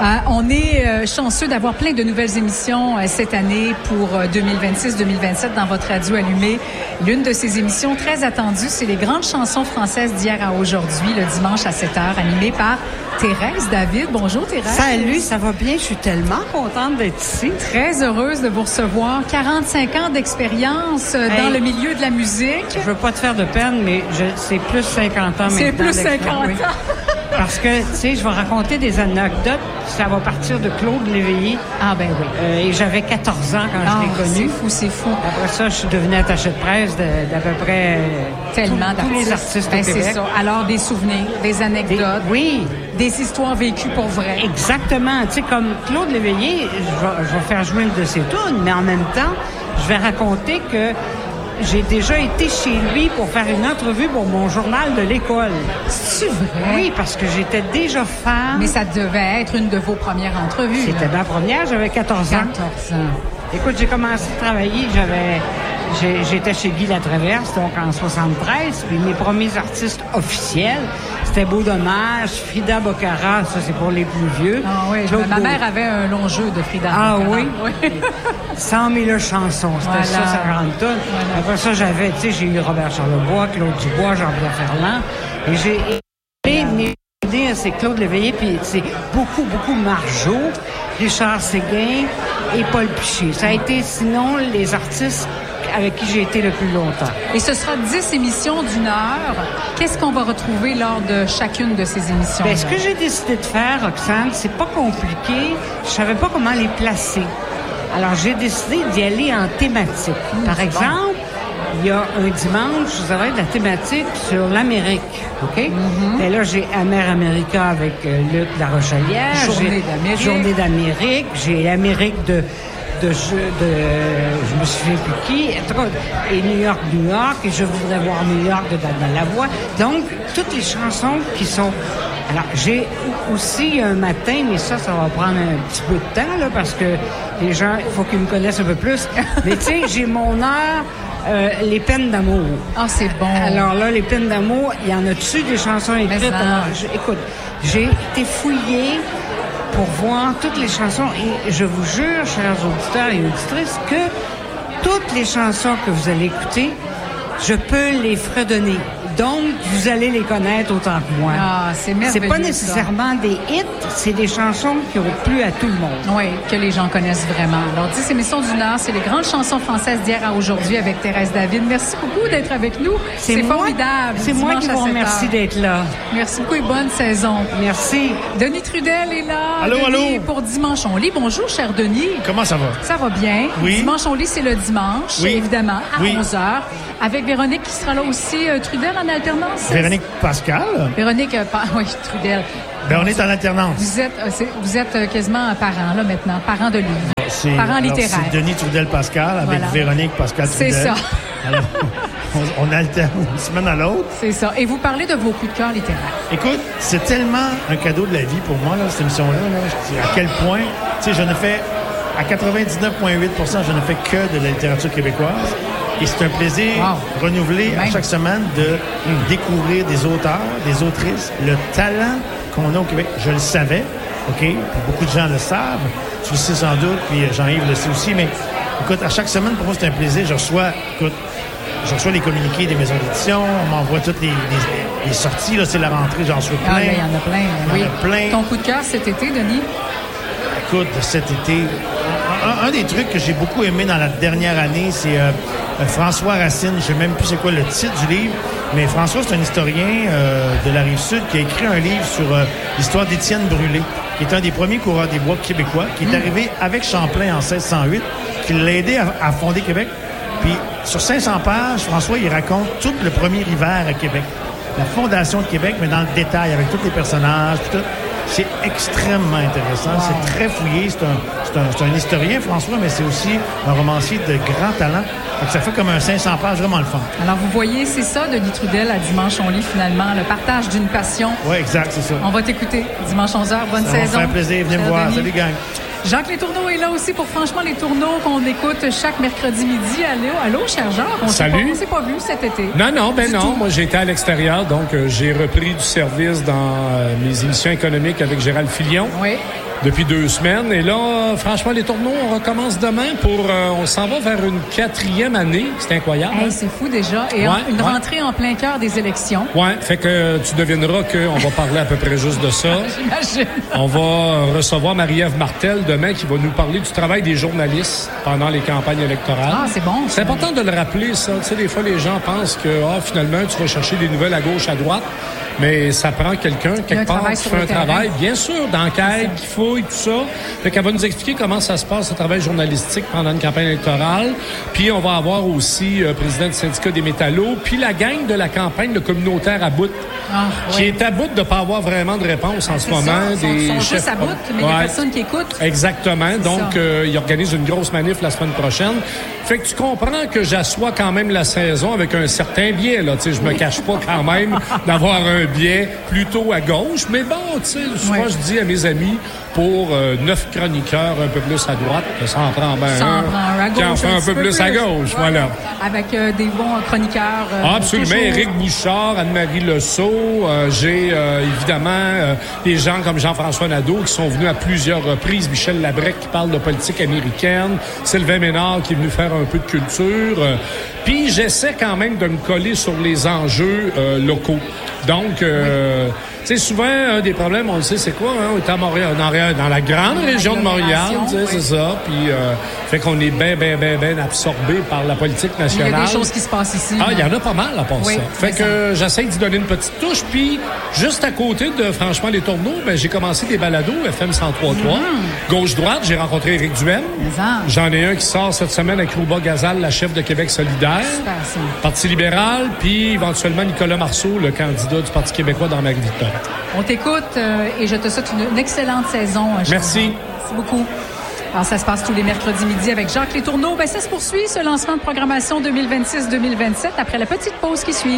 On est chanceux d'avoir plein de nouvelles émissions cette année pour 2026-2027 dans votre radio allumée. L'une de ces émissions très attendues, c'est les grandes chansons françaises d'hier à aujourd'hui, le dimanche à 7h, animée par Thérèse David. Bonjour Thérèse. Salut, ça va bien? Je suis tellement contente d'être ici. Très heureuse de vous recevoir. 45 ans d'expérience dans le milieu de la musique. Je veux pas te faire de peine, mais c'est plus 50 ans maintenant. C'est plus 50 ans. Oui. Parce que, tu sais, je vais raconter des anecdotes. Ça va partir de Claude Léveillé. Ah, ben oui. Et j'avais 14 ans quand je l'ai connu. C'est fou. Après ça, je suis devenue attachée de presse d'à peu près tous les artistes au Québec. C'est ça. Alors, des souvenirs, des anecdotes. Oui. Des histoires vécues pour vrai. Exactement. Tu sais, comme Claude Léveillé, je vais faire jouer une de ses tunes, mais en même temps, je vais raconter que j'ai déjà été chez lui pour faire une entrevue pour mon journal de l'école. C'est vrai? Oui, parce que j'étais déjà fan. Mais ça devait être une de vos premières entrevues. C'était ma première, j'avais 14 ans. 14 ans. Écoute, j'ai commencé à travailler, j'étais chez Guy Latraverse, donc en 73, puis mes premiers artistes officiels, c'était Beau Dommage, Frida Boccara, ça c'est pour les plus vieux. Ah oui, ma mère avait un long jeu de Frida Boccara. Ah oui? 100 000 chansons, c'était ça, 50 tonnes. Voilà. Après ça, j'ai eu Robert Charlebois, Claude Dubois, Jean-Pierre Ferland, et c'est Claude Léveillé, puis c'est beaucoup Marjo, Richard Séguin et Paul Piché. Ça a été, sinon, les artistes avec qui j'ai été le plus longtemps. Et ce sera 10 émissions d'1 heure. Qu'est-ce qu'on va retrouver lors de chacune de ces émissions? Bien, ce que j'ai décidé de faire, Roxane, c'est pas compliqué. Je savais pas comment les placer. Alors, j'ai décidé d'y aller en thématique. Par exemple, il y a un dimanche, vous aurez de la thématique sur l'Amérique, OK? Et là, j'ai Amer America avec Luc Larochelière. Journée d'Amérique. J'ai l'Amérique je me souviens plus qui, et New York, et je voudrais voir New York de Daniel Lavoie. Donc, toutes les chansons qui sont... Alors, j'ai aussi un matin, mais ça va prendre un petit peu de temps, là, parce que les gens, il faut qu'ils me connaissent un peu plus. Mais tu sais, j'ai mon heure, les peines d'amour. Ah, c'est bon. Alors là, les peines d'amour, il y en a dessus des chansons écrites. Alors, écoute, j'ai été fouillée pour voir toutes les chansons. Et je vous jure, chers auditeurs et auditrices, que toutes les chansons que vous allez écouter, je peux les fredonner. Donc, vous allez les connaître autant que moi. Ah, c'est merveilleux. C'est pas nécessairement des hits, c'est des chansons qui ont plu à tout le monde. Oui, que les gens connaissent vraiment. Alors, 10 émissions d'1 heure, c'est les grandes chansons françaises d'hier à aujourd'hui avec Thérèse David. Merci beaucoup d'être avec nous. C'est formidable. C'est moi qui vous remercie d'être là. Merci beaucoup et bonne saison. Merci. Denis Trudel est là. Allô, Denis, allô. pour Dimanche on lit. Bonjour, cher Denis. Comment ça va? Ça va bien. Oui. Dimanche on lit, c'est le dimanche, évidemment, à 11h. Avec Véronique qui sera là aussi. Trudel en alternance. Véronique Pascal. Véronique, oui, Trudel. Ben, on est en alternance. Vous êtes quasiment parent, là, maintenant. Parent de livre. Parent littéraire. C'est Denis Trudel Pascal avec Véronique Pascal Trudel. C'est ça. Alors, on alterne une semaine à l'autre. C'est ça. Et vous parlez de vos coups de cœur littéraires. Écoute, c'est tellement un cadeau de la vie pour moi, là, cette émission-là. Là. À quel point, tu sais, je ne fais, à 99,8%, je ne fais que de la littérature québécoise. Et c'est un plaisir renouvelé à chaque semaine de découvrir des auteurs, des autrices, le talent qu'on a au Québec. Je le savais, OK? Puis beaucoup de gens le savent. Tu le sais sans doute, puis Jean-Yves le sait aussi. Mais écoute, à chaque semaine, pour moi, c'est un plaisir. Je reçois les communiqués des maisons d'édition. On m'envoie toutes les sorties. Là, c'est la rentrée, j'en reçois plein. Il y en a plein. Il y en a plein. Ton coup de cœur cet été, Denis? Écoute, cet été, un des trucs que j'ai beaucoup aimé dans la dernière année, c'est François Racine. Je ne sais même plus c'est quoi le titre du livre, mais François, c'est un historien de la Rive-Sud qui a écrit un livre sur l'histoire d'Étienne Brûlé, qui est un des premiers coureurs des bois québécois, qui est arrivé avec Champlain en 1608, qui l'a aidé à fonder Québec. Puis, sur 500 pages, François, il raconte tout le premier hiver à Québec. La fondation de Québec, mais dans le détail, avec tous les personnages, tout. C'est extrêmement intéressant. Wow. C'est très fouillé. C'est un historien, François, mais c'est aussi un romancier de grand talent. Donc, ça fait comme un 500 pages, vraiment le fun. Alors, vous voyez, c'est ça, Denis Trudel, à Dimanche on lit, finalement, le partage d'une passion. Oui, exact, c'est ça. On va t'écouter. Dimanche 11h, bonne saison. Ça va faire plaisir. Venez me voir. Denis. Salut, gang. Jacques Les Tourneaux est là aussi pour Franchement les Tourneaux qu'on écoute chaque mercredi midi. Allô, cher Jacques. On s'est pas vu cet été. Non. Moi, j'étais à l'extérieur, donc j'ai repris du service dans mes émissions économiques avec Gérald Filion. Oui. depuis 2 semaines. Et là, franchement, les tourneaux, on recommence demain pour... on s'en va vers une 4e année. C'est incroyable. Hey, c'est fou déjà. Et une rentrée en plein cœur des élections. Oui, fait que tu devineras qu'on va parler à peu près juste de ça. J'imagine. On va recevoir Marie-Ève Martel demain qui va nous parler du travail des journalistes pendant les campagnes électorales. Ah, c'est bon. C'est important de le rappeler, ça. Tu sais, des fois, les gens pensent que finalement, tu vas chercher des nouvelles à gauche, à droite. Mais ça prend quelqu'un, quelque part, qui fait un travail, bien sûr, d'enquête, qui fouille, tout ça. Fait qu'elle va nous expliquer comment ça se passe, ce travail journalistique pendant une campagne électorale. Puis on va avoir aussi président du syndicat des métallos, puis la gang de la campagne de communautaire à bout, qui est à bout de ne pas avoir vraiment de réponse en ce moment. Ils sont juste à bout, mais il y a personne qui écoute. Exactement. Donc, ils organisent une grosse manif la semaine prochaine. Fait que tu comprends que j'assois quand même la saison avec un certain biais, là. Tu sais, je me cache pas quand même d'avoir un biais plutôt à gauche. Mais bon, tu sais, souvent je dis à mes amis, pour 9 chroniqueurs un peu plus à droite, ça en prend bien un qui en fait un peu plus à gauche. Voilà. Avec des bons chroniqueurs. Absolument. Éric Bouchard, Anne-Marie Lesseau. J'ai évidemment des gens comme Jean-François Nadeau qui sont venus à plusieurs reprises. Michel Labrec qui parle de politique américaine. Sylvain Ménard qui est venu faire un peu de culture. Puis j'essaie quand même de me coller sur les enjeux locaux. Donc, tu sais, souvent, un des problèmes, on le sait, c'est quoi? Hein? On est à Montréal, dans la grande région de Montréal, tu sais, c'est ça. Puis, fait qu'on est bien absorbé par la politique nationale. Il y a des choses qui se passent ici. Ah, il y en a pas mal à part ça. Fait que j'essaie d'y donner une petite touche. Puis, juste à côté de, franchement, les tourneaux, j'ai commencé des balados FM 103.3. Gauche-droite, j'ai rencontré Éric Duhem. J'en ai un qui sort cette semaine avec Rouba Gazal, la chef de Québec solidaire. Parti libéral, puis éventuellement Nicolas Marceau, le candidat du Parti québécois dans Marie-Victorin. On t'écoute et je te souhaite une excellente saison. Merci. Merci beaucoup. Alors, ça se passe tous les mercredis midi avec Jacques Letourneau. Ça se poursuit, ce lancement de programmation 2026-2027, après la petite pause qui suit.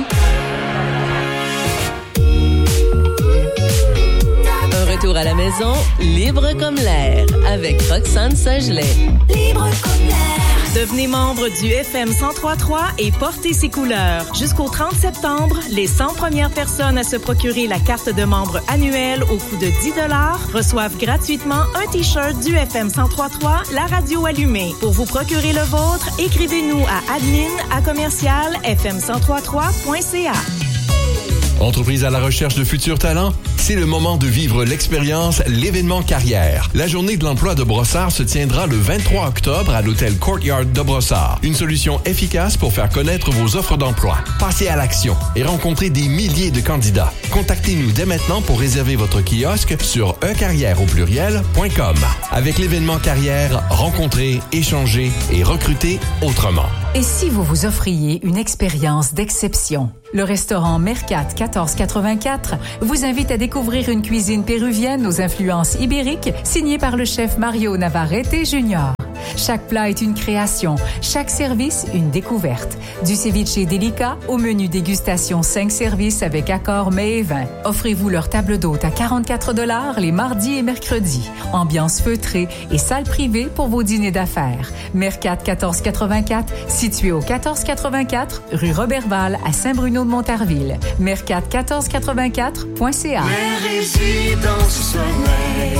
Un retour à la maison, libre comme l'air, avec Roxane Saint-Gelais. Libre comme l'air. Devenez membre du FM 103.3 et portez ses couleurs. Jusqu'au 30 septembre, les 100 premières personnes à se procurer la carte de membre annuelle au coût de 10 $ reçoivent gratuitement un T-shirt du FM 103.3, la radio allumée. Pour vous procurer le vôtre, écrivez-nous à admin@fm1033.ca. Entreprise à la recherche de futurs talents? C'est le moment de vivre l'expérience l'événement carrière. La journée de l'emploi de Brossard se tiendra le 23 octobre à l'hôtel Courtyard de Brossard. Une solution efficace pour faire connaître vos offres d'emploi. Passez à l'action et rencontrez des milliers de candidats. Contactez-nous dès maintenant pour réserver votre kiosque sur ecarrière.com. Avec l'événement carrière, rencontrez, échangez et recrutez autrement. Et si vous vous offriez une expérience d'exception? Le restaurant Mercat 1484 vous invite à découvrir une cuisine péruvienne aux influences ibériques signée par le chef Mario Navarrete Jr. Chaque plat est une création, chaque service une découverte. Du ceviche délicat au menu dégustation 5 services avec accord mets et vin. Offrez-vous leur table d'hôte à 44 $ les mardis et mercredis. Ambiance feutrée et salle privée pour vos dîners d'affaires. Mercat 1484, situé au 1484 rue Roberval à Saint-Bruno-de-Montarville. Mercat1484.ca. Les résidences soleil.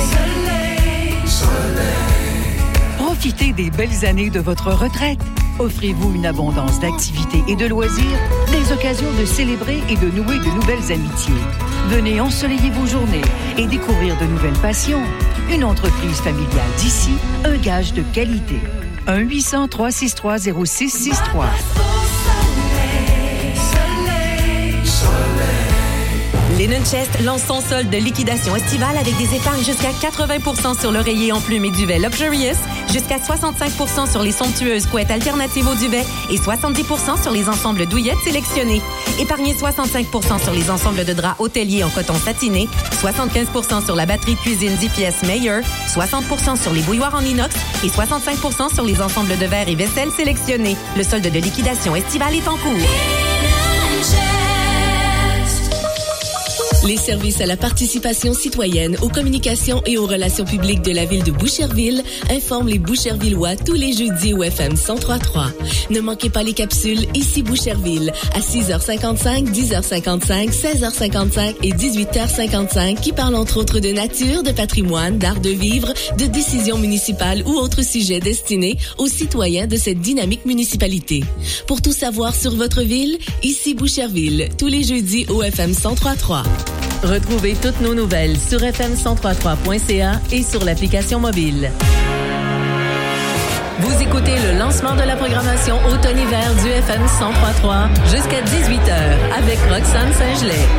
Profitez des belles années de votre retraite. Offrez-vous une abondance d'activités et de loisirs, des occasions de célébrer et de nouer de nouvelles amitiés. Venez ensoleiller vos journées et découvrir de nouvelles passions. Une entreprise familiale d'ici, un gage de qualité. 1-800-363-0663. Linen Chest lance son solde de liquidation estivale avec des épargnes jusqu'à 80% sur l'oreiller en plume et duvet Luxurious, jusqu'à 65% sur les somptueuses couettes alternatives au duvet et 70% sur les ensembles douillettes sélectionnés. Épargnez 65% sur les ensembles de draps hôteliers en coton satiné, 75% sur la batterie de cuisine 10 pièces Meyer, 60% sur les bouilloires en inox et 65% sur les ensembles de verre et vaisselle sélectionnés. Le solde de liquidation estivale est en cours. Les services à la participation citoyenne, aux communications et aux relations publiques de la ville de Boucherville informent les Bouchervillois tous les jeudis au FM 103.3. Ne manquez pas les capsules Ici Boucherville à 6h55, 10h55, 16h55 et 18h55 qui parlent entre autres de nature, de patrimoine, d'art de vivre, de décisions municipales ou autres sujets destinés aux citoyens de cette dynamique municipalité. Pour tout savoir sur votre ville, Ici Boucherville, tous les jeudis au FM 103.3. Retrouvez toutes nos nouvelles sur fm1033.ca et sur l'application mobile. Vous écoutez le lancement de la programmation automne-hiver du FM 103.3 jusqu'à 18h avec Roxane Saint-Gelais.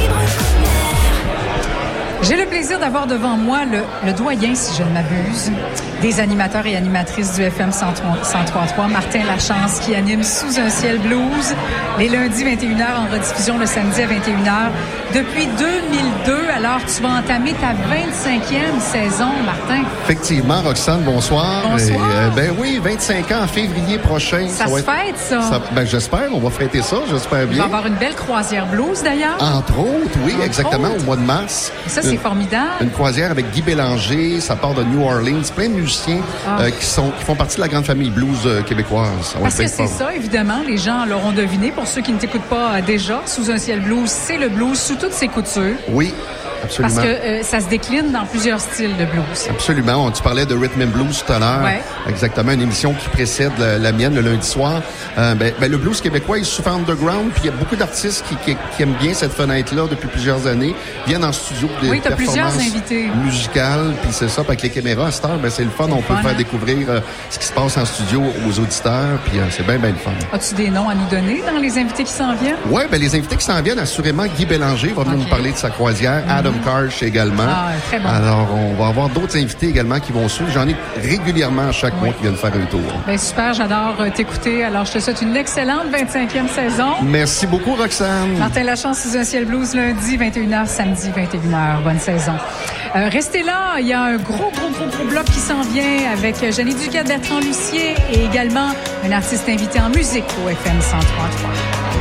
J'ai le plaisir d'avoir devant moi le doyen, si je ne m'abuse, des animateurs et animatrices du FM 103.3, Martin Lachance, qui anime Sous un ciel blues les lundis 21h en rediffusion le samedi à 21h. Depuis 2002, alors tu vas entamer ta 25e saison, Martin. Effectivement, Roxane, bonsoir. Bonsoir. Ben oui, 25 ans en février prochain. Ça se fête, ça. Ben j'espère, on va fêter ça, j'espère bien. Il va y avoir une belle croisière blues, d'ailleurs. Entre autres, oui, exactement, au mois de mars. Ça, c'est formidable. Une croisière avec Guy Bélanger, ça part de New Orleans, plein de musiciens qui font partie de la grande famille blues québécoise. Parce que c'est ça, évidemment, les gens l'auront deviné. Pour ceux qui ne t'écoutent pas déjà, Sous un ciel blues, c'est le blues sous toutes ses coutures. Oui. Absolument. Parce que ça se décline dans plusieurs styles de blues. Absolument. Tu parlais de Rhythm and Blues tout à l'heure. Ouais. Exactement. Une émission qui précède la mienne le lundi soir. Le blues québécois est souvent underground. Puis il y a beaucoup d'artistes qui aiment bien cette fenêtre-là depuis plusieurs années. Viennent en studio pour des performances musicales. Puis c'est ça. Avec les caméras à cette heure, c'est le fun. On peut faire découvrir ce qui se passe en studio aux auditeurs. Puis c'est bien le fun. As-tu des noms à nous donner dans les invités qui s'en viennent? Oui, les invités qui s'en viennent, assurément, Guy Bélanger va venir nous parler de sa croisière. Adam Karsh également. Très bon. Alors, on va avoir d'autres invités également qui vont suivre. J'en ai régulièrement chaque mois qui viennent faire un tour. Super, j'adore t'écouter. Alors, je te souhaite une excellente 25e saison. Merci beaucoup, Roxane. Martin Lachance, Sous un ciel blues, lundi, 21h, samedi, 21h. Bonne saison. Restez là, il y a un gros bloc qui s'en vient avec Jeannie Duquette, Bertrand Lucier et également un artiste invité en musique au FM 103.3.